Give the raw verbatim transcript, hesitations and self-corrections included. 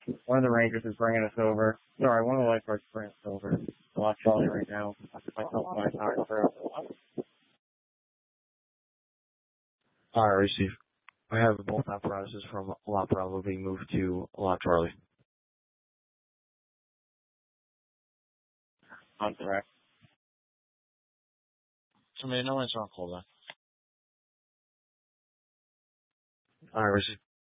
One of the Rangers is bringing us over. Sorry, one of the lifeguards is bringing us over. A lot Charlie right now. Myself and my entire crew. Alright, receive. I have both apparatuses from Lot Bravo being moved to Lot Charlie. On direct. Somebody, no answer on call back. Alright, receive.